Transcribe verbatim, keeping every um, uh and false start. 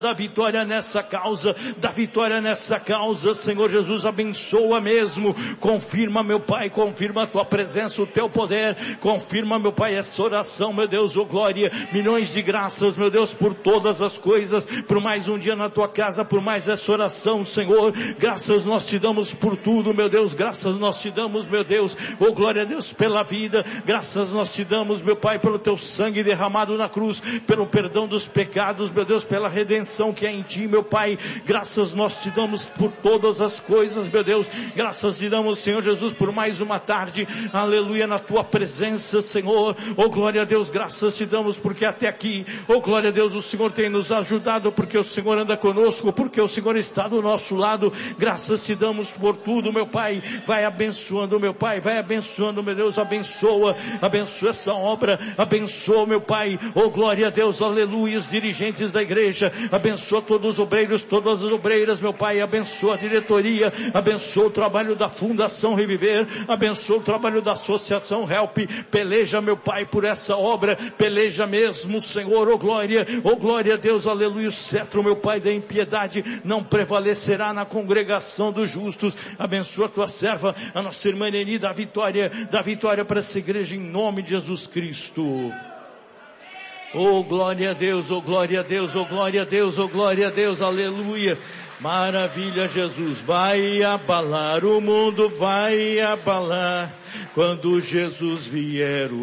da vitória nessa causa, da vitória nessa causa, Senhor Jesus, abençoa mesmo, confirma, meu Pai, confirma a tua presença, o teu poder, confirma, meu Pai, essa oração, meu Deus, oh glória, milhões de graças, meu Deus, por todas as coisas, por mais um dia na tua casa, por mais essa oração, Senhor, graças nós te damos por tudo, meu Deus, graças nós te damos, meu Deus, oh glória a Deus, pela vida, graças nós te damos, meu Pai, pelo teu sangue derramado na cruz, pelo perdão dos pecados, meu Deus, pela redenção que é em ti, meu Pai, graças nós te damos por todas as coisas, meu Deus, graças te damos, Senhor Jesus, por mais uma tarde, aleluia, na tua presença, Senhor, oh glória a Deus, graças te damos, porque até aqui, oh glória a Deus, o Senhor tem nos ajudado, porque o Senhor anda conosco, porque o Senhor está do nosso lado, graças te damos por tudo, meu Pai, vai abençoando, meu Pai, vai abençoando, meu Deus, abençoa, abençoa essa obra, abençoa, meu Pai, oh glória a Deus, aleluia, os dirigentes da igreja, abençoa todos os obreiros, todas as obreiras, meu Pai, abençoa a diretoria, abençoa o trabalho da Fundação Reviver, abençoa o trabalho da Associação Help, peleja, meu Pai, por essa obra, peleja mesmo, Senhor, oh glória, oh glória a Deus, aleluia, o cetro, meu Pai, da impiedade não prevalecerá na congregação dos justos, abençoa a tua serva, a nossa irmã Neni, dá vitória, dá vitória para essa igreja em nome de Jesus Cristo. Oh glória a Deus, oh glória a Deus, oh glória a Deus, oh glória a Deus, aleluia, maravilha Jesus, vai abalar o mundo, vai abalar, quando Jesus vier.